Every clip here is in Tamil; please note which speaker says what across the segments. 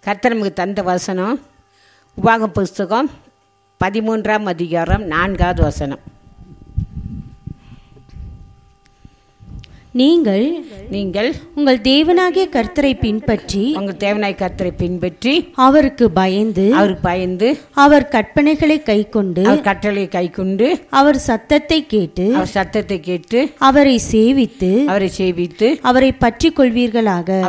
Speaker 1: கர்த்தர் நமக்கு தந்த வசனம் உபாகம புஸ்தகம் 13ஆம் அதிகாரம் 4வது வசனம்.
Speaker 2: நீங்கள் உங்கள் தேவனாகிய கர்த்தரை பின்பற்றி அவருக்கு பயந்து அவர் கற்பனைகளை கைக்கொண்டு அவர் சத்தத்தை கேட்டு அவரை சேவித்து அவரை பற்றிக் கொள்வீர்களாக.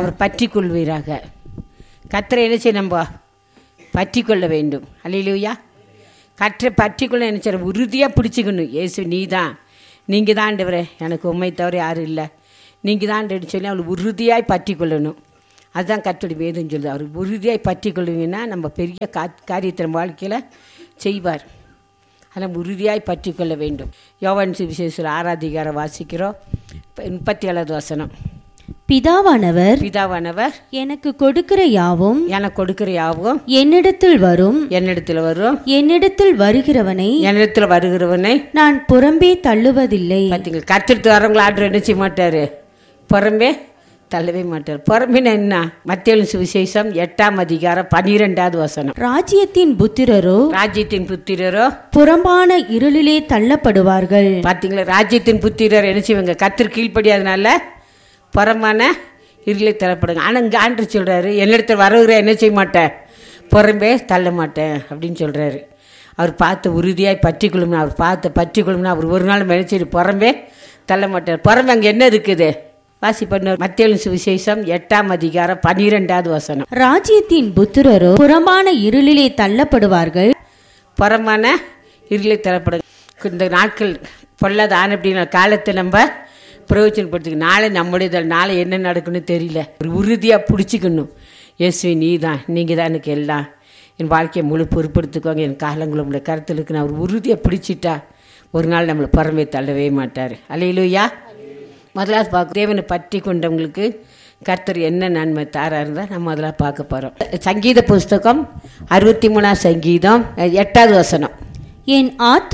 Speaker 1: கர்த்தரை என்ன செய்ய நம்ம பற்றி கொள்ள வேண்டும். அல்லேலூயா. கர்த்தரை பற்றி கொள்ள நினைச்ச உறுதியாக பிடிச்சிக்கணும். இயேசு நீங்கள் தான் ஆண்டவரே, எனக்கு உண்மை தவிர யாரும் இல்லை, நீங்கள் தான் ஆண்டவர்னு சொல்லி அவளை உறுதியாய் பற்றி கொள்ளணும். அதுதான் கர்த்தருடைய வேதம் சொல்லுது. அவர் உறுதியாய் பற்றி கொள்வீங்கன்னா நம்ம பெரிய காரியத்தை நம்ம வாழ்க்கையில் செய்வார். அதனால் உறுதியாய் பற்றி கொள்ள வேண்டும். யோவான் சுவிசேஷம் 6ஆம் அதிகாரம் வாசிக்கிறோம், 37வது வசனம்.
Speaker 2: பிதாவானவர்
Speaker 1: எனக்கு
Speaker 2: கொடுக்கிற யாவும்
Speaker 1: என்னிடத்தில் வரும்.
Speaker 2: என்னிடத்தில் வருகிறவனை நான் புறம்பே தள்ளுவதில்லை.
Speaker 1: பார்த்தீங்களா, கர்த்தருக்கு வரவங்களை ஆர்டர் என்ன செய்ய மாட்டார், புறம்பே தள்ளவே மாட்டார். புறம்பின என்ன? மத்தேயு சுவிசேஷம் 8ஆம் அதிகாரம் 12வது வசனம்.
Speaker 2: ராஜ்யத்தின் புத்திரரோ புறம்பான இருளிலே தள்ளப்படுவார்கள்.
Speaker 1: பார்த்தீங்களா, ராஜ்யத்தின் புத்திரர் என்ன செய்வாங்க, கர்த்தருக்கு கீழ்ப்படியாதனால புறமான இருளை தள்ளப்படுங்க. ஆனால் இங்கே ஆண்டு சொல்கிறாரு, என்னிடத்தில் வரவுகிற என்ன செய்ய மாட்டேன், புறம்பே தள்ள மாட்டேன் அப்படின்னு சொல்கிறாரு. அவர் பார்த்து உறுதியாய் பற்றிக்கொள்ளும்னா, அவர் ஒரு நாள் நினைச்சிட்டு புறம்பே தள்ள மாட்டார். புறம்பே அங்கே என்ன இருக்குது வாசி பண்ண மத்தேயு சுவிசேஷம் 8ஆம் அதிகாரம் 12வது வசனம்.
Speaker 2: ராஜ்யத்தின் புத்திரரோ புறமான இருளிலே தள்ளப்படுவார்கள்.
Speaker 1: புறமான இருளை தள்ளப்படுங்க. இந்த நாட்கள் பொல்லாத ஆன அப்படின்னா காலத்தை நம்ம பிரயோஜனப்படுத்திக்க. நாளை நாளை என்ன நடக்குன்னு தெரியல. ஒரு உறுதியாக பிடிச்சிக்கணும். இயேசுவே நீங்கள் தான் எனக்கு எல்லாம், என் வாழ்க்கையை முழு பொறுப்படுத்திக்குவாங்க, என் காலங்களை உங்களுடைய கருத்தில் இருக்கு. நான் ஒரு உறுதியாக பிடிச்சிட்டா ஒரு நாள் நம்மளை புறம்பே தள்ளவே மாட்டார். அல்லேலூயா. முதலாவது பார்க்க தேவனை பற்றி கொண்டவங்களுக்கு கர்த்தர் என்ன நன்மை தாராக தான் நம்ம அதெல்லாம் பார்க்க போகிறோம். சங்கீத புஸ்தகம் 63ஆம் சங்கீதம் 8வது வசனம்.
Speaker 2: என்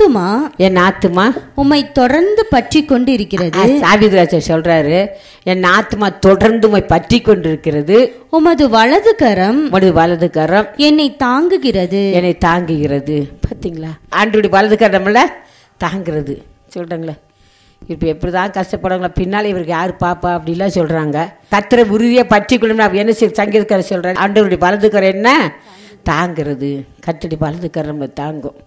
Speaker 2: ஆத்துமா உம்மை தொடர்ந்து பற்றி கொண்டு இருக்கிறது.
Speaker 1: சாவித்ராஜர் சொல்றாரு, என் ஆத்துமா தொடர்ந்து உம்மை பற்றி கொண்டு இருக்கிறது.
Speaker 2: உமது வலது கரம்
Speaker 1: என்னை தாங்குகிறது. பார்த்தீங்களா, ஆண்டவருடைய வலது கரம் நம்மள தாங்குறது சொல்றாங்களே. இப்போ எப்படிதான் கஷ்டப்படுறாங்களா, பின்னாலே இவருக்கு யாரு பாப்பா அப்படிலாம் சொல்றாங்க. கர்த்தரை உறுதியா பற்றி கொள்ளணும். என்ன சங்கீதக்காரர் சொல்றாரு, ஆண்டவருடைய வலது கரம் என்ன தாங்கிறது. கர்த்தருடைய வலது கரம் நம்மளை தாங்கும்,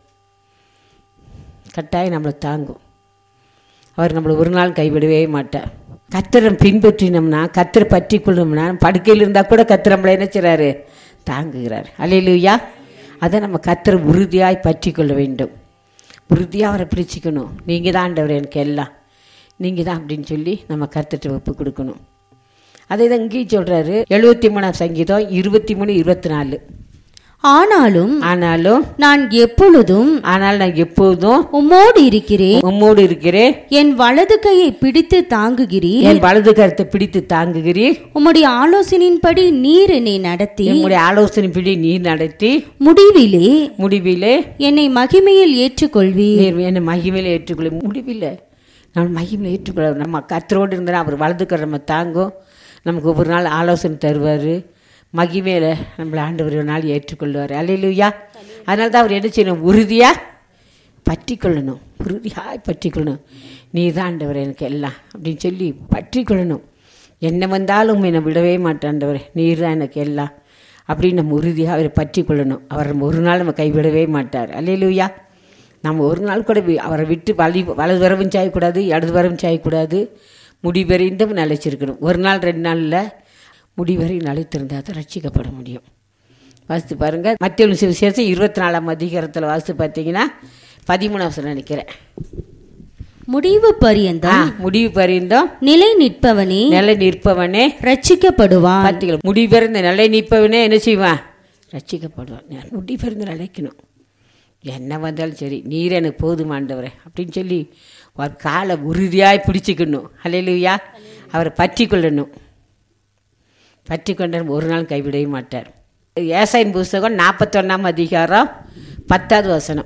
Speaker 1: கட்டாயம் நம்மளை தாங்கும். அவர் நம்மளை ஒரு நாள் கைவிடவே மாட்டார். கர்த்தரை பின்பற்றினோம்னா, கர்த்தரை பற்றி கொள்ளணும்னா, படுக்கையில் இருந்தால் கூட கர்த்தர் நம்மளை என்ன செய்றாரு, தாங்குகிறார். அல்லேலூயா. அதை நம்ம கர்த்தரை உறுதியாய் பற்றி கொள்ள வேண்டும். உறுதியாக அவரை பிடிச்சிக்கணும். நீங்கள் தான் ஆண்டவர், எனக்கு எல்லாம் நீங்கள் தான் அப்படின்னு சொல்லி நம்ம கர்த்தர்கிட்ட ஒப்பு கொடுக்கணும். அதை தான் இங்கேயும் சொல்கிறாரு. 73ஆம் சங்கீதம் 23-24.
Speaker 2: ஆனாலும் நான் எப்பொழுதும்
Speaker 1: உம்மோடு இருக்கிறேன்.
Speaker 2: என் வலது கையை பிடித்து தாங்குகிறீர்.
Speaker 1: என் வலது கரத்தை பிடித்து தாங்குகிறீர்.
Speaker 2: உம்முடைய ஆலோசனையின்படி நீர் என்னை நடத்தி.
Speaker 1: முடிவிலே
Speaker 2: என்னை மகிமையில் ஏற்றுக்கொள்வீர்.
Speaker 1: என்னை மகிமையில் ஏற்றுக்கொள்ள முடிவில்லை, நம்ம மகிமையில் ஏற்றுக்கொள்ள. நம்ம கர்த்தரோடு இருந்தால் அவர் வலது கரை நம்ம தாங்கும். நமக்கு ஒவ்வொரு நாள் ஆலோசனை தருவார். மகிமையில நம்மளை ஆண்டவர் ஒரு நாள் ஏற்றுக்கொள்வார். அல்லேலூயா. அதனால தான் அவர் என்ன செய்யணும், உறுதியாக பற்றி கொள்ளணும். நீ தான் ஆண்டவர் எனக்கு எல்லாம் அப்படின்னு சொல்லி பற்றி கொள்ளணும். என்ன வந்தாலும் என்னை விடவே மாட்டேன் ஆண்டவரே, நீர் தான் எனக்கு எல்லாம் அப்படின்னு நம்ம உறுதியாக அவரை பற்றி கொள்ளணும். அவர் நம்ம ஒரு நாள் நம்ம கைவிடவே மாட்டார். அல்லேலூயா. நம்ம ஒரு நாள் கூட அவரை விட்டு வலது வரவும் சாயக்கூடாது, இடது வரவும் சாயக்கூடாது. முடிவறிந்தும் நிலைச்சிருக்கணும். ஒரு நாள் 2 நாளில் முடிவரை நிலைத்திருந்தால் தான் ரட்சிக்கப்பட முடியும். வாசித்து பாருங்கள், மத்தேயு சுவிசேஷம் 24ஆம் அதிகாரத்தில் வாசித்து பார்த்தீங்கன்னா 13ஆம் வசனம் நினைக்கிறேன்.
Speaker 2: முடிவு பரியந்தம் நிலை நிற்பவனே ரட்சிக்கப்படுவான்.
Speaker 1: பார்த்தீங்களா, முடிவறிந்த நிலை நிற்பவனே என்ன செய்வான், ரட்சிக்கப்படுவான். முடிவறிந்து நிலைக்கணும். என்ன வந்தாலும் சரி, நீர் எனக்கு போதும் ஆண்டவரே அப்படின்னு சொல்லி ஒரு காலை உறுதியாய் பிடிச்சிக்கணும். அல்லேலூயா. அவரை பற்றி கொள்ளணும். பற்றி கொண்டார், ஒரு நாள் கைவிடவே மாட்டார். ஏசாயின் புஸ்தகம் 41ஆம் அதிகாரம் 10வது வசனம்.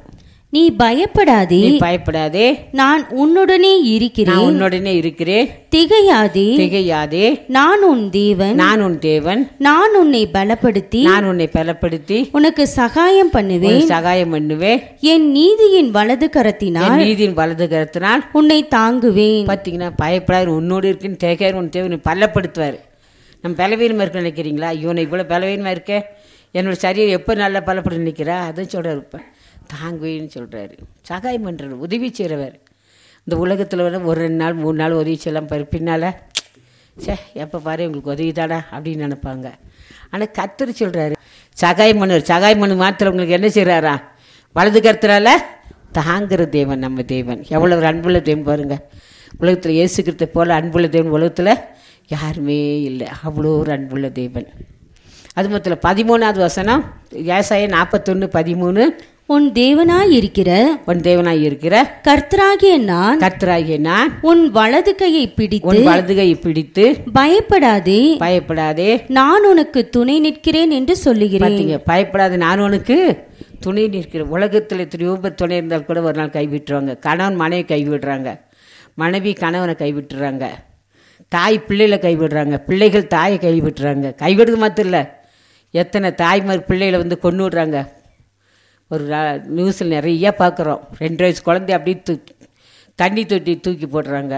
Speaker 2: நீ பயப்படாதே,
Speaker 1: நீ பயப்படாதே,
Speaker 2: நான் உன்னுடனே இருக்கிறேன்,
Speaker 1: நான் உன்னுடனே இருக்கிறேன்.
Speaker 2: திகையாதே,
Speaker 1: திகையாதே,
Speaker 2: நான் உன் தேவன்,
Speaker 1: நான் உன் தேவன்,
Speaker 2: நான் உன்னை பலப்படுத்தி,
Speaker 1: நான் உன்னை பலப்படுத்தி
Speaker 2: உனக்கு சகாயம் பண்ணுவேன்,
Speaker 1: சகாயம் பண்ணுவேன்.
Speaker 2: என் நீதியின் வலது கரத்தினால்,
Speaker 1: நீதியின் வலது கரத்தினால்
Speaker 2: உன்னை தாங்குவேன்.
Speaker 1: பார்த்தீங்கன்னா, பயப்படாது, உன்னோடு இருக்குன்னு தேக்காரு, உன் தேவனை பலப்படுத்துவார். நம்ம பலவீனமாக இருக்க நினைக்கிறீங்களா? இவனை இவ்வளோ பலவீனமாக இருக்க, என்னோட சரீரம் எப்போ நல்லா பலப்பட நிற்கிறா, அதுவும் சொல்கிறார். இப்போ தாங்குவேன்னு சொல்கிறாரு. சகாயம் பண்ணுறாரு, உதவி செய்கிறவர். இந்த உலகத்தில் வந்து ஒரு 2 நாள் 3 நாள் உதவி செய்யலாம் பாரு, பின்னால் எப்போ பாரு உங்களுக்கு உதவி தாடா அப்படின்னு நினைப்பாங்க. ஆனால் கர்த்தர் சொல்கிறாரு சகாயம் பண்ணுவார். சகாயம் பண்ணு மாத்திரம் உங்களுக்கு என்ன செய்கிறாரா? வலது கருத்துறால தாங்குகிற தேவன் நம்ம தேவன். எவ்வளோ ஒரு அன்புள்ள தேவன் பாருங்கள். உலகத்தில் இயேசு கிறிஸ்துவை போல் அன்புள்ள தேவன் உலகத்தில் யாருமே இல்லை. அவ்வளோ ஒரு அன்புள்ள தேவன். அது மொத்தத்தில் 13வது வசனம், ஏசாயா 41:13.
Speaker 2: உன் தேவனாய் இருக்கிற,
Speaker 1: உன் தேவனாய் இருக்கிற
Speaker 2: கர்த்தராகிய நான்,
Speaker 1: கர்த்தராகிய நான்
Speaker 2: உன் வலது கையை பிடித்து,
Speaker 1: உன் வலது கையை பிடித்து,
Speaker 2: பயப்படாதே,
Speaker 1: பயப்படாதே,
Speaker 2: நான் உனக்கு துணை நிற்கிறேன் என்று சொல்லுகிறேன்.
Speaker 1: பார்த்தீங்க, பயப்படாதே, நான் உனக்கு துணை நிற்கிறேன். உலகத்தில் எத்தனையோ பேர் துணை இருந்தால் கூட ஒரு நாள் கைவிட்டுருவாங்க. கணவன் மனைவி கைவிடுறாங்க, மனைவி கணவனை கைவிட்டுறாங்க, தாய் பிள்ளைகளை கைவிடுறாங்க, பிள்ளைகள் தாயை கைவிட்டுறாங்க. கைவிடுறது மாத்திரம் இல்லை, எத்தனை தாய்மார் பிள்ளைகளை வந்து கொண்டு விடுறாங்க. ஒரு நியூஸில் நிறையா பார்க்குறோம். 2 வயசு குழந்தை அப்படியே தண்ணி தொட்டி தூக்கி போடுறாங்க.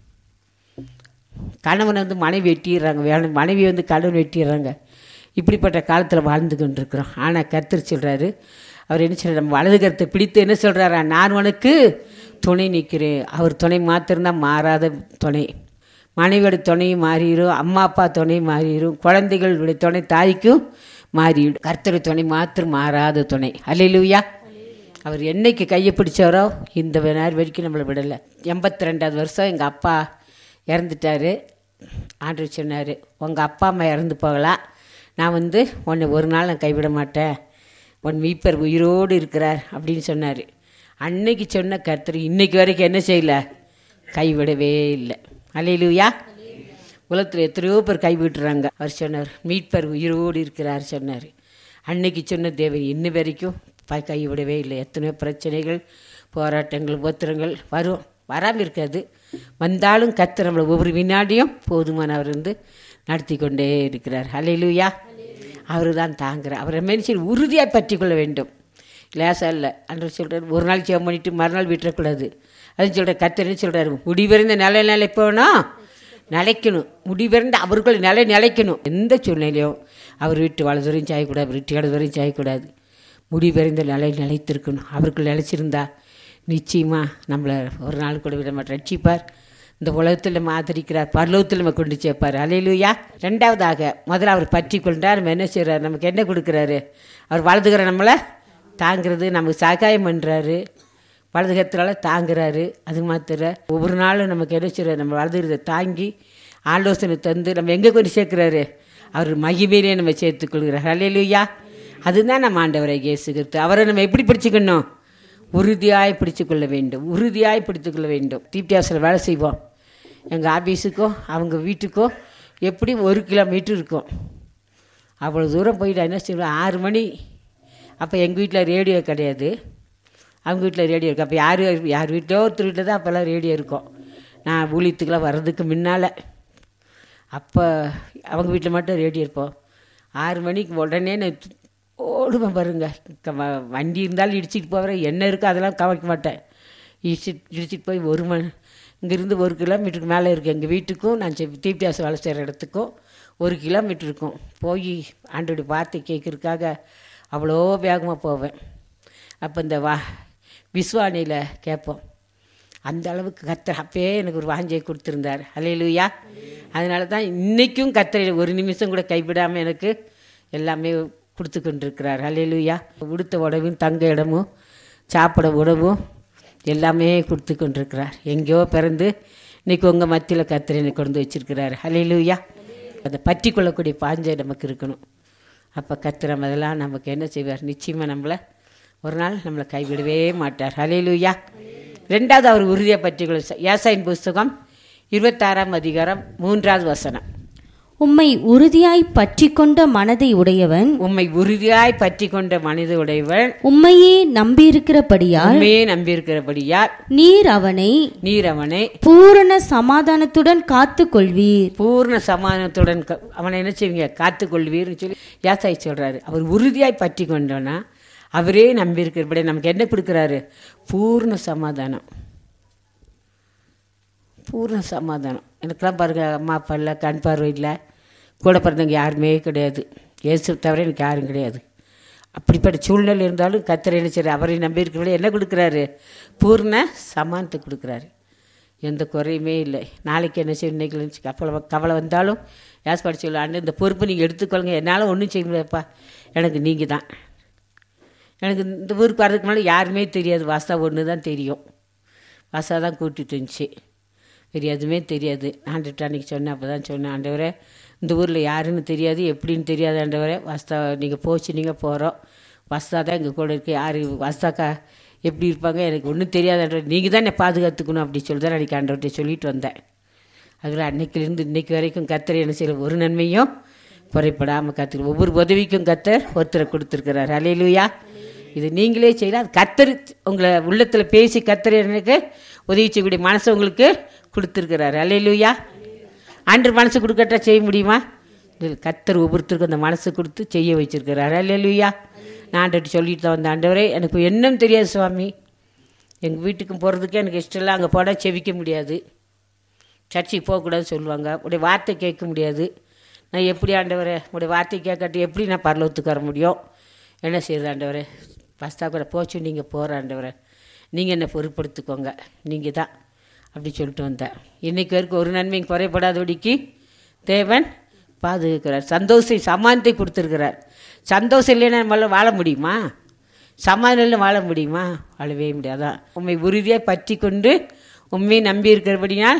Speaker 1: கணவனை வந்து மனைவி வெட்டிடுறாங்க, மனைவி வந்து கணவன் வெட்டிடுறாங்க. இப்படிப்பட்ட காலத்தில் வாழ்ந்து கொண்டு இருக்கிறோம். ஆனால் கர்த்தர் சொல்கிறாரு, அவர் என்ன சொல்கிறார்? நம்ம வலது கருத்தை பிடித்து என்ன சொல்கிறாரா? நான் உனக்கு துணை நிற்கிறேன். அவர் துணை மாத்திரம்தான் மாறாத துணை. மனைவியோட துணையும் மாறிடும், அம்மா அப்பா துணையும் மாறிடும், குழந்தைகளுடைய துணை தாய்க்கும் மாறிடும். கர்த்தருடைய துணை மாத்திரம் மாறாத துணை. அல்லேலூயா. அவர் என்னைக்கு கையை பிடிச்சாரோ இந்த நேரம் வரைக்கும் நம்மளை விடலை. 82வது வருஷம் எங்கள் அப்பா இறந்துட்டார். ஆண்டவர் சொன்னார், உங்கள் அப்பா அம்மா இறந்து போகலாம், நான் வந்து உன்னை ஒரு நாள் நான் கைவிட மாட்டேன், உன் மீட்பர் உயிரோடு இருக்கிறார் அப்படின்னு சொன்னார். அன்னைக்கு சொன்ன கர்த்தர் இன்னைக்கு வரைக்கும் என்ன செய்யலை? கைவிடவே இல்லை. அல்லேலூயா. உலகத்தில் எத்தனையோ பேர் கைவிட்டுறாங்க. அவர் சொன்னார், மீட்பர் உயிரோடு இருக்கிறார் சொன்னார். அன்னைக்கு சொன்ன தேவன் இன்ன வரைக்கும் கைவிடவே இல்லை. எத்தனையோ பிரச்சனைகள், போராட்டங்கள், உபத்திரங்கள் வரும், வராமல் இருக்காது. வந்தாலும் கர்த்தர் நம்மளை ஒவ்வொரு வினாடியும் போதுமானவர் வந்து நடத்தி கொண்டே இருக்கிறார். அல்லேலூயா. அவர் தான் தாங்குகிறார். அவரை மனுஷன் உறுதியாக பற்றி கொள்ள வேண்டும். லேசாக இல்லை. அன்று சொல்கிறார், ஒரு நாள் ஜெபம் பண்ணிட்டு மறுநாள் விட்டுறக்கூடாது. அதுன்னு சொல்கிற கர்த்தர் என்ன சொல்கிறாரு? முடிவிறந்த நிலை போனால் நிலைக்கணும். முடிவிறந்த அவர்கள் நிலைக்கணும். எந்த சூழ்நிலையும் அவர் வீட்டு வலதுவரையும் சாயக்கூடாது, அவர் வீட்டு இடதுவரையும் சாயக்கூடாது. முடிவிறந்த நிலைத்திருக்கணும். அவர்கள் நிலைச்சிருந்தா நிச்சயமாக நம்மளை ஒரு நாள் கூட விட மாட்டோம். ரட்சிப்பார். இந்த உலகத்தில் நம்ம ஆதரிக்கிறார், பரலோகத்தில் நம்ம கொண்டு சேர்ப்பார். அல்லேலூயா. 2வதாக முதல்ல அவர் பற்றி கொண்டார். நம்ம என்ன செய்கிறார்? நமக்கு என்ன கொடுக்குறாரு? அவர் வலதுகிற நம்மளை தாங்கிறது, நமக்கு சகாயம் பண்ணுறாரு, வலதுகத்தினால தாங்குறாரு. அது மாத்திரம் ஒவ்வொரு நாளும் நமக்கு என்ன செய்கிறார்? நம்ம வலதுகிறத தாங்கி ஆலோசனை தந்து நம்ம எங்கே கொண்டு சேர்க்குறாரு? அவர் மகிமையிலே நம்ம சேர்த்துக்கொள்கிறார். அல்லேலூயா. அதுதான் நம்ம ஆண்டவரை இயேசு கிறிஸ்து. அவரை நம்ம எப்படி பிடிச்சிக்கணும்? உறுதியாய் பிடிச்சிக்கொள்ள வேண்டும், உறுதியாய் பிடித்துக்கொள்ள வேண்டும். தீப்தியாசில் வேலை செய்வோம். எங்கள் ஆஃபீஸுக்கோ அவங்க வீட்டுக்கோ எப்படி 1 கிலோமீட்டர் இருக்கும். அவ்வளோ தூரம் போயிட்டு என்ன செய்வோம்? 6 மணி. அப்போ எங்கள் வீட்டில் ரேடியோ கிடையாது, அவங்க வீட்டில் ரேடியோ இருக்குது. அப்போ யார் வீட்டிலோ ஒருத்தர் வீட்டில் தான் அப்போல்லாம் ரேடியோ இருக்கும். நான் ஊழியத்துக்கெலாம் வர்றதுக்கு முன்னால் அப்போ அவங்க வீட்டில் மட்டும் ரேடியோ இருப்போம். 6 மணிக்கு உடனே நான் ஓடுவேன் பாருங்க. வண்டி இருந்தாலும் இடிச்சிட்டு போகிறேன், என்ன இருக்கோ அதெல்லாம் கவனிக்க மாட்டேன். இடிச்சிட்டு போய் 1 மணி இங்கேருந்து 1 கிலோமீட்டருக்கு மேலே இருக்குது எங்கள் வீட்டுக்கும் நான் தீப்தியாசம் வேலை செய்கிற இடத்துக்கும் 1 கிலோமீட்டர் இருக்கும். போய் ஆண்டோடைய வார்த்தை கேட்கறதுக்காக அவ்வளோ வேகமாக போவேன். அப்போ இந்த விஸ்வானியில் கேட்போம். அந்த அளவுக்கு கர்த்தர் அப்பயே எனக்கு ஒரு வாஞ்சையை கொடுத்துருந்தார். அல்லேலூயா. அதனால தான் இன்றைக்கும் கர்த்தரை ஒரு நிமிஷம் கூட கைவிடாமல் எனக்கு எல்லாமே கொடுத்து கொண்டிருக்கிறார். அல்லேலூயா. உடுத்த உணவும் தங்க இடமும் சாப்பிட உணவும் எல்லாமே கொடுத்து கொண்டிருக்கிறார். எங்கேயோ பிறந்து இன்றைக்கி உங்கள் மத்தியில் கர்த்தர் என்னை கொண்டு வச்சிருக்கிறார். அல்லேலூயா. அதை பற்றி கொள்ளக்கூடிய பாஞ்சை நமக்கு இருக்கணும். அப்போ கர்த்தர் அதெல்லாம் நமக்கு என்ன செய்வார்? நிச்சயமாக நம்மளை ஒரு நாள் நம்மளை கைவிடவே மாட்டார். அல்லேலூயா. 2வது அவர் உறுதியை பற்றி கொள்ள ஏசாயின் புஸ்தகம் 26ஆம் அதிகாரம் 3வது வசனம்.
Speaker 2: உம்மை உறுதியாய் பற்றி கொண்ட மனதை உடையவன்,
Speaker 1: உம்மை உறுதியாய் பற்றி கொண்ட மனித உடையவன்,
Speaker 2: உம்மையே நம்பியிருக்கிறபடியால்
Speaker 1: உண்மையே நம்பியிருக்கிறபடியால்
Speaker 2: நீர் அவனை பூரண சமாதானத்துடன் காத்து கொள்வீர்.
Speaker 1: பூர்ண சமாதானத்துடன் அவனை என்ன செய்வீங்க? காத்து கொள்வீர்னு சொல்லி யாசாய் சொல்றாரு. அவர் உறுதியாய் பற்றி கொண்டோன்னா அவரே நம்பியிருக்கிறபடி நமக்கு என்ன கொடுக்குறாரு? பூர்ண சமாதானம். பூர்ண சமாதானம். எனக்கெல்லாம் பாருங்க, அம்மா அப்பா இல்லை, கண் பார்வை இல்லை, கூட பிறந்தவங்க யாருமே கிடையாது, இயேசு தவிர எனக்கு யாரும் கிடையாது. அப்படிப்பட்ட சூழ்நிலை இருந்தாலும் கர்த்தர் என்ன செய்றாரு? அவரை நம்பியிருக்கிறபடி என்ன கொடுக்குறாரு? பூர்ண சமாதானத்தை கொடுக்குறாரு. எந்த குறையுமே இல்லை. நாளைக்கு என்ன செய்யும்? இன்னைக்கு கவலை வந்தாலும் யாஸ் படிச்சு சொல்ல, இந்த பொறுப்பு நீங்கள் எடுத்துக்கொள்ளுங்க, என்னால் ஒன்றும் செய்ய முடியாதுப்பா, எனக்கு நீங்கள் தான். எனக்கு இந்த ஊருக்கு வர்றதுக்கு முன்னாடி யாருமே தெரியாது, வாசா ஒன்று தான் தெரியும். வாசா தான் கூட்டிகிட்டு இருந்துச்சு, வேறு எதுவுமே தெரியாது. ஆண்டுகிட்ட அன்றைக்கி சொன்னேன், அப்போ தான் சொன்னேன், ஆண்டவரே இந்த ஊரில் யாருன்னு தெரியாது, எப்படின்னு தெரியாது ஆண்டவரே, வாஸ்தா நீங்கள் போச்சு, நீங்கள் போகிறோம், வாஸ்தா தான் எங்கள் கூட இருக்குது, யார் வாஸ்தாக்கா எப்படி இருப்பாங்க எனக்கு ஒன்றும் தெரியாது ஆண்டவர், நீங்கள் தான் என்னை பாதுகாத்துக்கணும் அப்படி சொல்லி தான் அன்றைக்கி ஆண்டவர்கிட்ட சொல்லிட்டு வந்தேன். அதில் அன்னைக்கிலேருந்து இன்றைக்கி வரைக்கும் கர்த்தர் என்ன செய்யல, ஒரு நன்மையும் குறைப்படாமல் கற்றுக்க, ஒவ்வொரு உதவிக்கும் கர்த்தர் ஒருத்தரை கொடுத்துருக்கிறார். அல்லேலூயா. இது நீங்களே செய்யலாம். அது கர்த்தர் உங்களை உள்ளத்தில் பேசி கர்த்தர் எனக்கு உதவி செய்யக்கூடிய மனசை உங்களுக்கு கொடுத்துருக்கிறாரு. அல்லேலூயா. ஆண்டு மனசு கொடுக்கட்டா செய்ய முடியுமா? இதில் கர்த்தர் ஒவ்வொருத்தருக்கும் அந்த மனசு கொடுத்து செய்ய வச்சுருக்கிறாரு. அல்லேலூயா. நான் ஆண்டவர்கிட்ட சொல்லிட்டு தான் வந்தேன், ஆண்டவரே எனக்கு என்னன்னு தெரியாது சுவாமி, எங்கள் வீட்டுக்கும் போகிறதுக்கே எனக்கு இஷ்டம் இல்லை, அங்கே போனால் செவிக்க முடியாது, சர்ச்சைக்கு போகக்கூடாதுன்னு சொல்லுவாங்க, உடைய வார்த்தை கேட்க முடியாது, நான் எப்படி ஆண்டவரே உடைய வார்த்தை கேட்கட்டு எப்படி நான் பரலோகத்துக்கு வர முடியும்? என்ன செய்யுது ஆண்டவரே? பஸ்தா கூட போச்சு, நீங்கள் போகிற ஆண்டவரே, நீங்கள் என்னை பொறுப்படுத்திக்கோங்க, நீங்கள் தான் அப்படி சொல்லிட்டு வந்தேன். இன்றைக்கு வரைக்கும் ஒரு நன்மையும் குறைபடாதபடிக்கு தேவன் பாதுகாக்கிறார். சமாதானத்தை கொடுத்துருக்கிறார். சந்தோஷம் இல்லைன்னா நம்மளால் வாழ முடியுமா? சமாதானம் வாழ முடியுமா? வாழவே முடியாதான். உண்மை உறுதியாக பற்றி கொண்டு உண்மையை நம்பி இருக்கிறபடினால்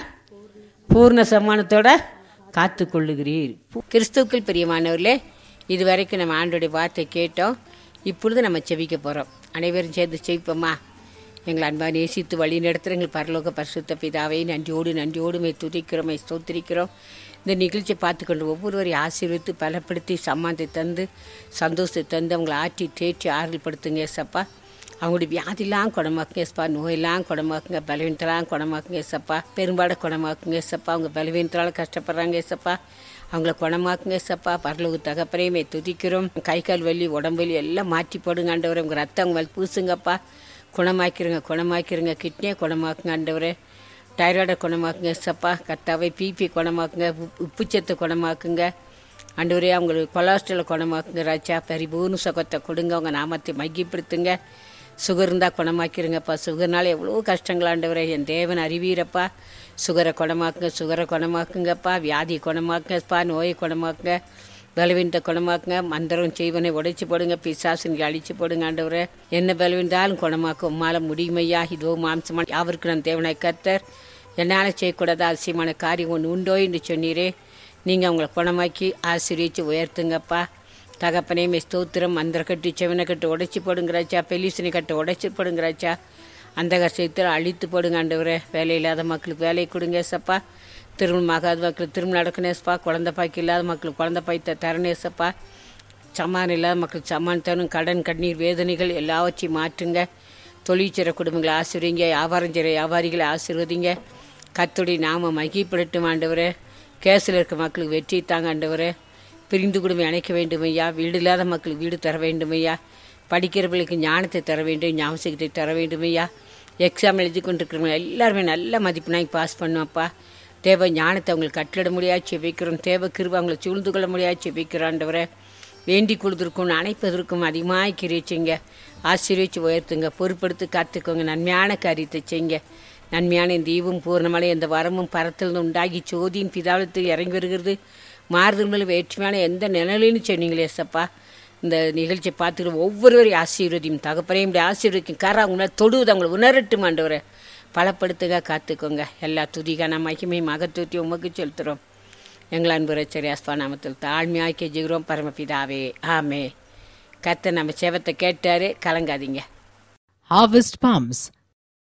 Speaker 1: பூர்ண சமாதானத்தோட காத்து கொள்ளுகிறீர். கிறிஸ்துவுக்குள் பிரியமானவர்களே, இதுவரைக்கும் நம்ம ஆண்டோடைய வார்த்தை கேட்டோம். இப்பொழுது நம்ம செபிக்க போகிறோம். அனைவரும் சேர்ந்து செபிப்போமா? எங்களை அன்பாக நேசித்து வழி நடத்துகிற எங்கள் பரலோக பரிசுத்த பிதாவை நன்றியோடு துதிக்கிறோம், ஸ்தோத்திரிக்கிறோம். இந்த நிகழ்ச்சியை பார்த்துக்கொண்டு ஒவ்வொருவரையும் ஆசீர்வித்து பலப்படுத்தி சமாதானத்தை தந்து சந்தோஷத்தை தந்து அவங்களை ஆற்றி தேற்றி ஆறுதல்படுத்துங்க ஏசப்பா. அவங்களுடைய வியாதிலாம் குணமாக்குங்க ஏசப்பா, நோயெல்லாம் குணமாக்குங்க, பலவீனத்தெல்லாம் குணமாக்குங்க ஏசப்பா, பெரும்பாட குணமாக்குங்க ஏசப்பா. அவங்க பலவீனத்தால் கஷ்டப்படுறாங்க ஏசப்பா, அவங்கள குணமாக்குங்க ஏசப்பா. பரலோக தகப்பனையுமே துதிக்கிறோம். கை கால் வலி உடம்பு வலி எல்லாம் மாற்றி போடுங்க ஆண்டவரே. உங்கள் ரத்தம் அவங்க பூசுங்கப்பா, குணமாக்கிருங்க. கிட்னியை குணமாக்குங்க ஆண்டவரே, டைராய்டை குணமாக்குங்க ஏசப்பா. கர்த்தாவே பிபி குணமாக்குங்க, உப்புச்சத்தை குணமாக்குங்க ஆண்டவரே. அவங்களுக்கு கொலஸ்ட்ராலை குணமாக்குங்க ராஜா. பரிபூர்ண சுகத்தை கொடுங்க, அவங்க நாமத்தை மையப்படுத்துங்க. சுகர் இருந்தால் குணமாக்கிருங்கப்பா. சுகர்னால எவ்வளோ கஷ்டங்கள் ஆண்டவரே, என் தேவன் அறிவீரப்பா. சுகரை குணமாக்குங்கப்பா. வியாதி குணமாக்குங்கப்பா, நோயை குணமாக்குங்க, பலவீனத்தை குணமாக்குங்க. மந்திரம் செய்வனை உடைச்சி போடுங்க, பிசாசுங்க அழிச்சு போடுங்க ஆண்டவரே. என்ன பலவீனத்தாலும் குணமாக்க உம்மால முடியுமையா? இதோ மாம்சமான யாவருக்கு நான் தேவனாய் கர்த்தர், என்னால் செய்யக்கூடாத அதிசயமான காரியம் ஒன்று உண்டோ என்று சொன்னீரே. நீங்கள் அவங்களை குணமாக்கி ஆசீர்வதித்து உயர்த்துங்கப்பா. தகப்பனே ஸ்தோத்திரம். மந்திர கட்டு செவனை கட்டு உடைச்சி போடுங்கிறாச்சா, பெலிசனை கட்டு உடைச்சி போடுங்கிறாச்சா, அந்த கஷ்டத்தில் அழித்து போடுங்க ஆண்டவரே. வேலை இல்லாத மக்களுக்கு வேலையை கொடுங்க ஏசப்பா. திருமணம் ஆகாத மக்களுக்கு திருமணம் நடக்கணும் ஏசப்பா. குழந்தை பாய்க்கு இல்லாத மக்களுக்கு குழந்தை பாய்த்த தரணும் ஏசப்பா. சமாதானம் இல்லாத மக்களுக்கு சமாதானம் தரணும். கடன் கண்ணீர் வேதனைகள் எல்லாவற்றையும் மாற்றுங்க. தொழிற்சிற குடும்பங்களை ஆசீர்வதிங்க, வியாபாரம் செய்கிற வியாபாரிகளை ஆசீர்வதிங்க. கர்த்தருடைய நாம மகிமைப்படட்டும் ஆண்டவரே. கேஸில் இருக்க மக்களுக்கு வெற்றி தாங்க ஆண்டவரே. பிரிந்து குடும்பம் அணைக்க வேண்டும் ஐயா. வீடு இல்லாத மக்களுக்கு வீடு தர வேண்டும் ஐயா. படிக்கிறவர்களுக்கு ஞானத்தை தர வேண்டும், ஞாபகத்தை தர வேண்டும் ஐயா. எக்ஸாம் எழுதி கொண்டிருக்கிறவங்க எல்லாருமே நல்ல மதிப்பெண்ணாய் பாஸ் பண்ணுவாப்பா. தேவ ஞானத்தை அவங்களுக்கு கட்டளிட முடியாச்சு வைக்கிறோம். தேவ கிருபை அவங்களை சூழ்ந்து கொள்ள முடியாச்சு வைக்கிறாண்டவரை. வேண்டி கொடுத்துருக்கும் அணைப்பதற்கும் அதிகமாக கிரிச்சிங்க. ஆசீர்வதிச்சு உயர்த்துங்க, பொறுப்படுத்தி காத்துக்கோங்க. நன்மையான காரியத்தை செய்யுங்க. நன்மையான இந்த ஈவும் பூர்ணமலை எந்த வரமும் பரத்திலிருந்து உண்டாகி சோதியின் பிதாவத்தில் இறங்கி வருகிறது. மாறுதல் மேலே வேற்றுமையான எந்த நிழலின்னு சொன்னீங்களே சப்பா. இந்த நிகழ்ச்சியை பார்த்துக்கிற ஒவ்வொருவரையும் ஆசீர்வதியும் தகப்பனையும் இப்படி ஆசீர்வதிக்கும் கார அவங்கள தொடுவது அவங்களை உணரட்டும் ஆண்டவரை. பலப்படுத்துக காத்துக்கோங்க. எல்லா துதிகான மகிமை மகத்துவத்தை உமக்கு செலுத்துகிறோம். எங்கள் அன்பு ரட்சகர் இயேசுவின் நாமத்தில் தாழ்மையாய் கெஞ்சுகிறோம் பரமபிதாவே, ஆமே. கர்த்தர் நம்ம சேவத்தை கேட்டாரு, கலங்காதீங்க.
Speaker 3: Harvest Palms.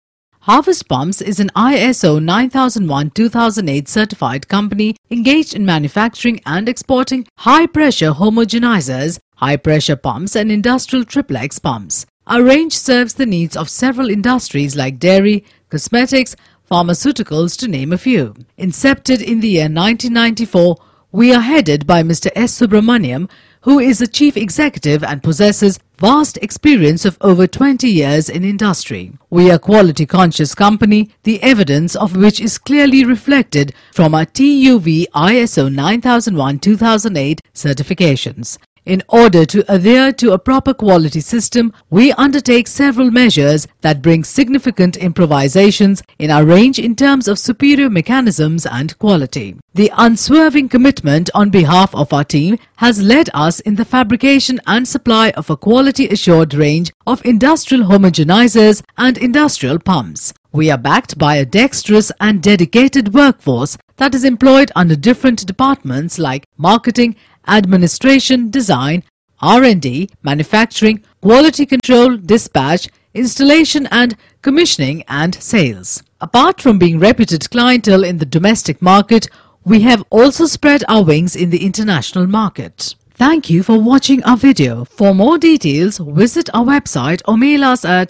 Speaker 3: Harvest Pumps is an ISO 9001-2008 certified company engaged in manufacturing and exporting high-pressure homogenizers, high-pressure pumps and industrial triplex pumps. Our range serves the needs of several industries like dairy, cosmetics, pharmaceuticals to name a few. Incepted in the year 1994, we are headed by Mr. S. Subramaniam, who is the chief executive and possesses vast experience of over 20 years in industry. We are a quality-conscious company, the evidence of which is clearly reflected from our TUV ISO 9001-2008 certifications. In order to adhere to a proper quality system, we undertake several measures that bring significant improvisations in our range in terms of superior mechanisms and quality. The unswerving commitment on behalf of our team has led us in the fabrication and supply of a quality-assured range of industrial homogenizers and industrial pumps. We are backed by a dexterous and dedicated workforce that is employed under different departments like marketing, administration, design, R&D, manufacturing, quality control, dispatch, installation and commissioning and sales. Apart from being reputed clientele in the domestic market, we have also spread our wings in the international market. Thank you for watching our video. For more details, visit our website or mail us at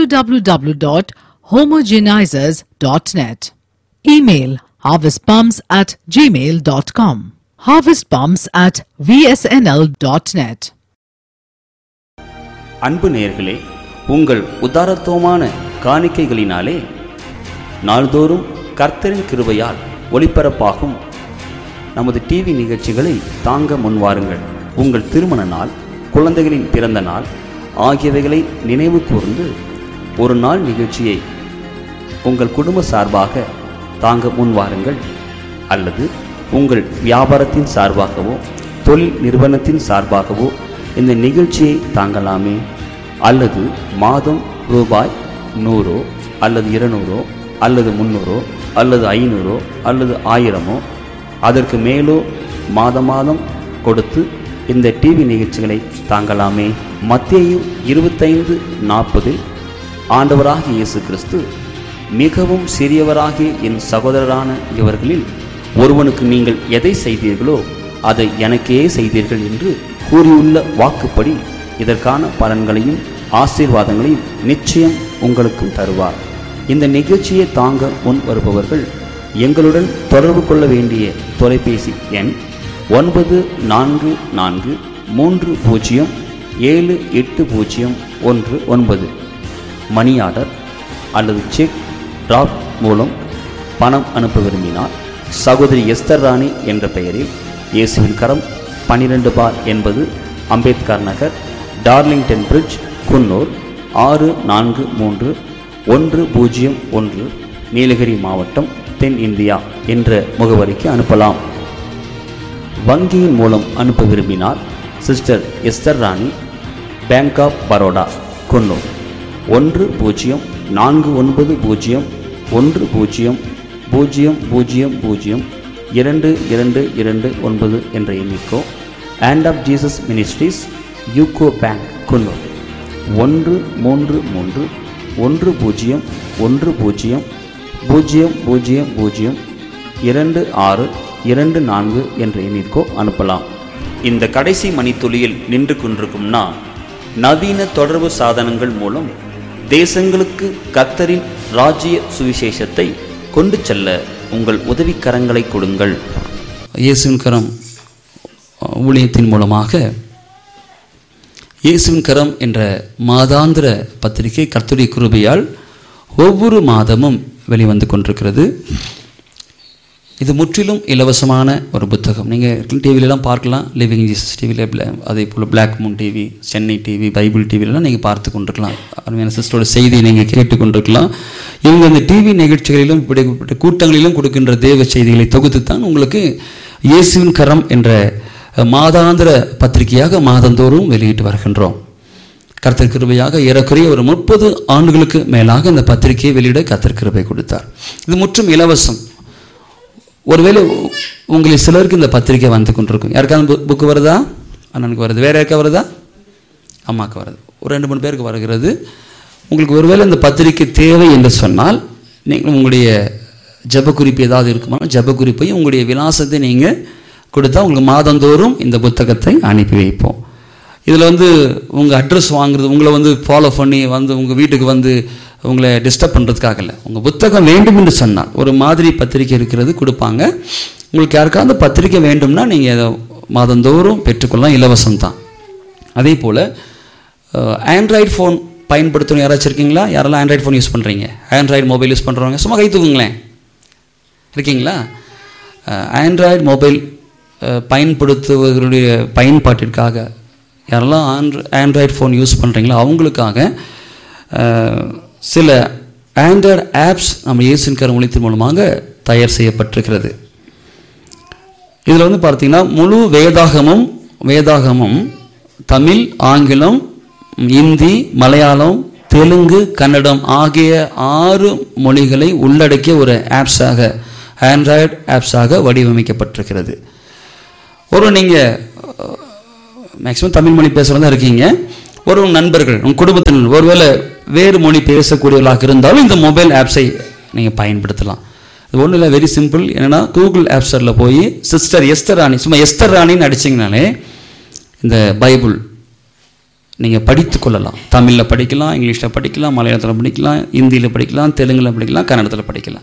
Speaker 3: www.homogenizers.net. Email harvestpumps@gmail.com. harvestpumps@vsnl.net.
Speaker 4: அன்பு நேயர்களே, உங்கள் உதாரத்துவமான காணிக்கைகளினாலே நாள்தோறும் கர்த்தரின் கிருபையால் ஒளிபரப்பாகும் நமது டிவி நிகழ்ச்சிகளை தாங்க முன்வாருங்கள். உங்கள் திருமண நாள், குழந்தைகளின் பிறந்த நாள் ஆகியவைகளை நினைவு கூர்ந்து ஒரு நாள் நிகழ்ச்சியை உங்கள் குடும்ப சார்பாக தாங்க முன்வாருங்கள். அல்லது உங்கள் வியாபாரத்தின் சார்பாகவோ தொழில் நிறுவனத்தின் சார்பாகவோ இந்த நிகழ்ச்சியை தாங்கலாமே. அல்லது மாதம் ரூபாய் 100 அல்லது 200 அல்லது 300 அல்லது 500 அல்லது 1000 அதற்கு மேலோ மாதம் கொடுத்து இந்த டிவி நிகழ்ச்சிகளை தாங்கலாமே. மத்தேயு 25:40 ஆண்டவராகிய இயேசு கிறிஸ்து, மிகவும் சிறியவராகிய என் சகோதரரான இவர்களில் ஒருவனுக்கு நீங்கள் எதை செய்தீர்களோ அதை எனக்கே செய்தீர்கள் என்று கூறியுள்ள வாக்குப்படி இதற்கான பலன்களையும் ஆசீர்வாதங்களையும் நிச்சயம் உங்களுக்கும் தருவார். இந்த நிகழ்ச்சியை தாங்க முன் வருபவர்கள் எங்களுடன் தொடர்பு கொள்ள வேண்டிய தொலைபேசி எண் 9443078019. மணி ஆர்டர் அல்லது செக் டிராப் மூலம் பணம் அனுப்ப விரும்பினார் சகோதரி எஸ்தர் ராணி என்ற பெயரில் இயேசுவின் கரம் 12/80 அம்பேத்கர் நகர், டார்லிங்டன் பிரிட்ஜ், குன்னூர் 643101, நீலகிரி மாவட்டம், தென் இந்தியா என்ற முகவரிக்கு அனுப்பலாம். வங்கியின் மூலம் அனுப்ப விரும்பினார் sister Esther Rani, bank of Baroda, Coonoor 100400002229 என்ற எண்ணிக்கோ, and half Jesus ministries, UCO bank, Coonoor 13310002624 என்ற எண்ணிற்கோ அனுப்பலாம். இந்த கடைசி மணித்துளியில் நின்று கொண்டிருக்கும்னா, நவீன தொடர்பு சாதனங்கள் மூலம் தேசங்களுக்கு கர்த்தரின் ராஜ்ய சுவிசேஷத்தை கொண்டு செல்ல உங்கள் உதவிக்கரங்களை கொடுங்கள். இயேசுவின் கரம் ஊழியத்தின் மூலமாக இயேசுவின் கரம் என்ற மாதாந்திர பத்திரிகை கர்த்தருடைய கிருபையால் ஒவ்வொரு மாதமும் வெளிவந்து கொண்டிருக்கிறது. இது முற்றிலும் இலவசமான ஒரு புத்தகம். நீங்கள் டிவிலெலாம் பார்க்கலாம், லிவிங் ஜீசஸ் டிவியில், அதே போல் black Moon TV, Chennai TV, Bible டிவிலெலாம் நீங்கள் பார்த்து கொண்டிருக்கலாம். அருமையான சிஸ்டரோட செய்தியை நீங்கள் கேட்டுக்கொண்டிருக்கலாம். இவங்க இந்த டிவி நிகழ்ச்சிகளிலும் இப்படிப்பட்ட கூட்டங்களிலும் கொடுக்கின்ற தேவ செய்திகளை தொகுத்து தான் உங்களுக்கு இயேசுவின் கரம் என்ற மாதாந்திர பத்திரிகையாக மாதந்தோறும் வெளியிட்டு வருகின்றோம். கர்த்தர் கிருபையாக ஏறக்குறைய ஒரு 30 ஆண்டுகளுக்கு மேலாக இந்த பத்திரிகையை வெளியிட கர்த்தர் கிருபை கொடுத்தார். இது முற்றும் இலவசம். ஒருவேளை உங்களில் சிலருக்கு இந்த பத்திரிகை வந்து கொண்டிருக்கும். யாருக்காவது புக்கு வருதா? அண்ணனுக்கு வருது. வேற யாருக்கா வருதா? அம்மாவுக்கு வருது. ஒரு 2-3 பேருக்கு வருகிறது. உங்களுக்கு ஒருவேளை இந்த பத்திரிக்கை தேவை என்று சொன்னால் நீங்கள் உங்களுடைய ஜப குறிப்பு ஏதாவது இருக்குமா, ஜப குறிப்பையும் உங்களுடைய விலாசத்தை நீங்கள் கொடுத்தா உங்களுக்கு மாதந்தோறும் இந்த புத்தகத்தை அனுப்பி வைப்போம். இதில் உங்கள் அட்ரஸ் வாங்குறது, உங்களை ஃபாலோ பண்ணி உங்கள் வீட்டுக்கு உங்களை டிஸ்டர்ப் பண்ணுறதுக்காக இல்லை. உங்கள் புத்தகம் வேண்டும் என்று சொன்னால் ஒரு மாதிரி பத்திரிக்கை இருக்கிறது கொடுப்பாங்க. உங்களுக்கு யாருக்காவது பத்திரிக்கை வேண்டும்னா நீங்கள் அதை மாதந்தோறும் பெற்றுக்கொள்ளலாம், இலவசம் தான். அதே போல் ஆண்ட்ராய்டு ஃபோன் பயன்படுத்தணும் யாராச்சும் இருக்கீங்களா? யாரெல்லாம் ஆண்ட்ராய்டு ஃபோன் யூஸ் பண்ணுறீங்க, ஆண்ட்ராய்டு மொபைல் யூஸ் பண்ணுறவங்க சும்மா கை தூக்குங்களேன். இருக்கீங்களா? ஆண்ட்ராய்டு மொபைல் பயன்படுத்துவர்களுடைய பயன்பாட்டிற்காக யாரெல்லாம் ஆண்ட்ராய்டு ஃபோன் யூஸ் பண்ணுறீங்களோ அவங்களுக்காக சில ஆண்ட்ராய்டு ஆப்ஸ் நம்ம இயேசுவின் கரம் ஊழியத்தின் மூலமாக தயார் செய்யப்பட்டிருக்கிறது. இதில் பார்த்தீங்கன்னா முழு வேதாகமும் தமிழ், ஆங்கிலம், இந்தி, மலையாளம், தெலுங்கு, கன்னடம் ஆகிய 6 மொழிகளை உள்ளடக்கிய ஒரு ஆப்ஸாக, ஆண்ட்ராய்டு ஆப்ஸாக வடிவமைக்கப்பட்டிருக்கிறது. நீங்கள் மேக்ஸிமம் தமிழ் மொழி பேசுகிறதா இருக்கீங்க, ஒரு நண்பர்கள் உங்கள் குடும்பத்தினர் ஒருவேளை வேறு மொழி பேசக்கூடியவர்களாக இருந்தாலும் இந்த மொபைல் ஆப்ஸை நீங்கள் பயன்படுத்தலாம். இது ஒன்றும் இல்லை, வெரி சிம்பிள். என்னென்னா கூகுள் ஆப் ஸ்டோரில் போய் சிஸ்டர் எஸ்தர் ராணி, சும்மா எஸ்தர் ராணின்னு அடிச்சிங்கனாலே இந்த பைபிள் நீங்கள் படித்து கொள்ளலாம். தமிழில் படிக்கலாம், இங்கிலீஷில் படிக்கலாம், மலையாளத்தில் படிக்கலாம், இந்தியில் படிக்கலாம், தெலுங்கில் படிக்கலாம், கன்னடத்தில் படிக்கலாம்.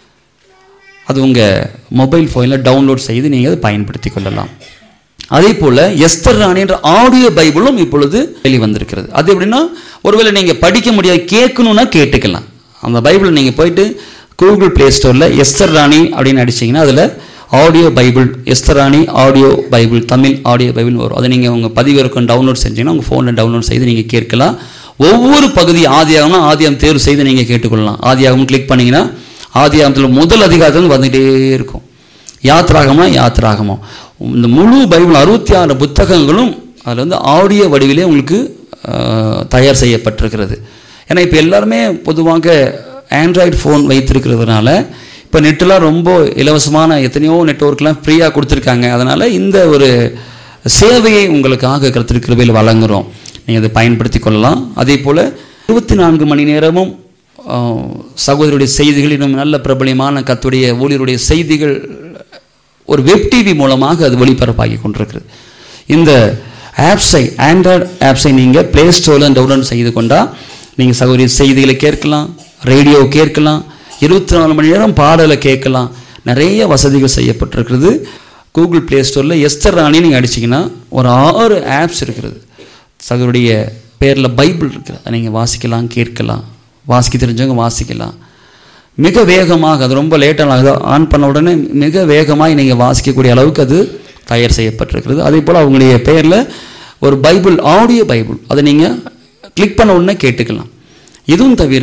Speaker 4: அது உங்கள் மொபைல் ஃபோனில் டவுன்லோட் செய்து நீங்கள் அதை பயன்படுத்தி கொள்ளலாம். அதே போல் எஸ்தர் ராணி என்ற ஆடியோ பைபிளும் இப்பொழுது வெளிவந்திருக்கிறது. அது எப்படின்னா ஒருவேளை நீங்கள் படிக்க முடியாது, கேட்கணுன்னா கேட்டுக்கலாம். அந்த பைபிளை நீங்கள் போயிட்டு கூகுள் ப்ளே ஸ்டோரில் எஸ்தர் ராணி அப்படின்னு அடிச்சிங்கன்னா அதில் ஆடியோ பைபிள், எஸ்தர் ராணி audio Bible, Tamil audio Bible வரும். அதை நீங்கள் உங்கள் பதிவிறக்கம் டவுன்லோட் செஞ்சீங்கன்னா உங்கள் ஃபோனில் டவுன்லோட் செய்து நீங்கள் கேட்கலாம். ஒவ்வொரு பகுதி ஆதியாகம்னா ஆதியாகம் தேர்வு செய்து நீங்கள் கேட்டுக்கொள்ளலாம். ஆதியாகம் கிளிக் பண்ணிங்கன்னா ஆதியாகத்தில் முதல் அதிகாரத்தில் வந்துகிட்டே இருக்கும். யாத்ராகமம் இந்த முழு பைபிள் 66 புத்தகங்களும் அதில் ஆடியோ வடிவிலே உங்களுக்கு தயார் செய்யப்பட்டிருக்கிறது. ஏன்னா இப்போ எல்லாருமே பொதுவாக ஆண்ட்ராய்டு ஃபோன் வைத்திருக்கிறதுனால இப்போ நெட்டெலாம் ரொம்ப இலவசமான எத்தனையோ நெட்வொர்க்லாம் ஃப்ரீயாக கொடுத்துருக்காங்க. அதனால் இந்த ஒரு சேவையை உங்களுக்காக கர்த்தர் கிருபையில் வழங்குகிறோம், நீங்கள் அதை பயன்படுத்தி கொள்ளலாம். அதே போல் 24 மணி நேரமும் சகோதரருடைய செய்திகள், இன்னும் நல்ல பிரபலியமான கர்த்தருடைய ஊழியருடைய செய்திகள் ஒரு வெப் டிவி மூலமாக அது ஒளிபரப்பாகி கொண்டிருக்கிறது. இந்த ஆப்ஸை, ஆண்ட்ராய்டு ஆப்ஸை நீங்கள் ப்ளே ஸ்டோரில் டவுன்லோட் செய்து கொண்டால் நீங்கள் சகோதரி செய்திகளை கேட்கலாம், ரேடியோ கேட்கலாம், 24 மணி நேரம் பாடலை கேட்கலாம். நிறைய வசதிகள் செய்யப்பட்டிருக்கிறது. கூகுள் ப்ளே ஸ்டோரில் எஸ்தர் ராணி நீங்கள் அடிச்சிங்கன்னா ஒரு 6 ஆப்ஸ் இருக்கிறது. சகோதரிய பேரில் பைபிள் இருக்குது, அதை நீங்கள் வாசிக்கலாம், கேட்கலாம், வாசிக்க தெரிஞ்சவங்க வாசிக்கலாம். மிக வேகமாக, அது ரொம்ப லேட்டாக ஆன் பண்ண உடனே மிக வேகமாக நீங்கள் வாசிக்கக்கூடிய அளவுக்கு அது தயார் செய்யப்பட்டிருக்கிறது. அதே போல் அவங்களுடைய பெயரில் ஒரு பைபிள், ஆடியோ பைபிள், அதை நீங்கள் கிளிக் பண்ண உடனே கேட்டுக்கலாம். இதுவும் தவிர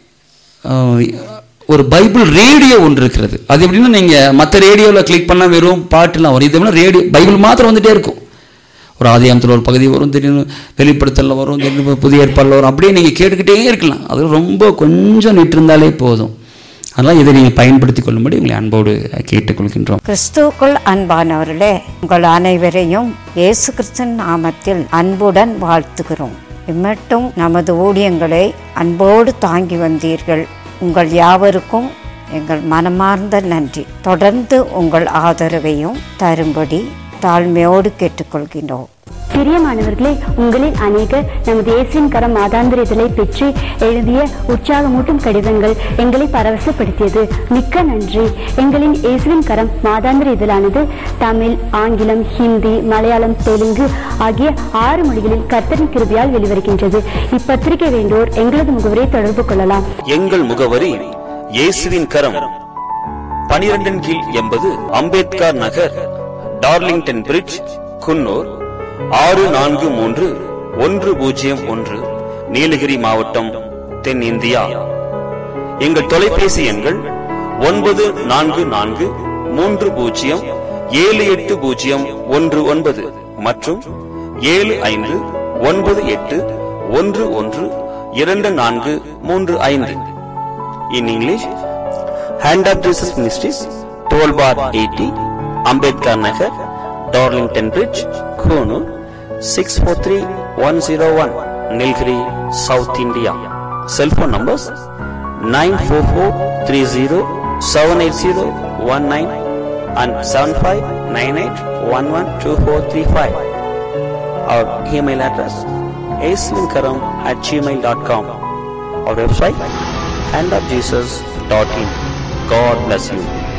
Speaker 4: ஒரு பைபிள் ரேடியோ ஒன்று இருக்கிறது. அது எப்படின்னா நீங்கள் மற்ற ரேடியோவில் கிளிக் பண்ணால் வெறும் பாட்டுலாம் வரும். இது ரேடியோ பைபிள் மாத்திரம் வந்துகிட்டே இருக்கும். ஒரு ஆதியாகமத்தில் ஒரு பகுதி வரும், திடீர்னு வெளிப்படுத்தலில் வரும், திடீர்னு புதிய ஏற்பாடில் வரும், அப்படியே நீங்கள் கேட்டுக்கிட்டே இருக்கலாம். அது ரொம்ப கொஞ்சம் நிட்டிருந்தாலே போதும். அதனால் இதை நீங்கள் பயன்படுத்தி கொள்ளும்படி உங்களை அன்போடு கேட்டுக்கொள்கின்றோம்.
Speaker 5: கிறிஸ்துவுக்குள் அன்பானவர்களே, உங்கள் அனைவரையும் இயேசு கிறிஸ்துவின் நாமத்தில் அன்புடன் வாழ்த்துகிறோம். இம்மட்டும் நமது ஊழியங்களை அன்போடு தாங்கி வந்தீர்கள். உங்கள் யாவருக்கும் எங்கள் மனமார்ந்த நன்றி. தொடர்ந்து உங்கள் ஆதரவையும் தரும்படி தாழ்மையோடு கேட்டுக்கொள்கின்றோம்.
Speaker 6: பிரியமானவர்களே, உங்களில் அநேகர் நமது இயேசுவின் கரம் மாதாந்திர இதழை பெற்று எழுதிய உற்சாகமூட்டும் கடிதங்கள் எங்களை பரவசப்படுத்தியது. மிக்க நன்றி. எங்களின் இயேசுவின் கரம் மாதாந்திர இதழானது தமிழ், ஆங்கிலம், ஹிந்தி, மலையாளம், தெலுங்கு ஆகிய 6 மொழிகளில் கர்த்தரின் கிருபையால் வெளிவருகின்றது. இப்பத்திரிகை வேண்டோர் எங்களது முகவரியை தொடர்பு கொள்ளலாம்.
Speaker 7: எங்கள் முகவரி இயேசுவின் கரம், 12 கீழ் 80 அம்பேத்கர் நகர், டார்லிங்டன் பிரிட்ஜ், குன்னூர் 643101, நீலகிரி மாவட்டம், தென் இந்தியா. எங்கள் தொலைபேசி எண்கள் 9440380019 மற்றும் 7598112435. In English, Hand of Jesus Ministries, 12/80, Ambedkar Nagar, Darlington Bridge, Konoor, 643101, Nilgiri, South India. Cell phone numbers 94430-780-19 and 7598112435. Our email address asvinkaram@gmail.com. Our website handofjesus.in. God bless you.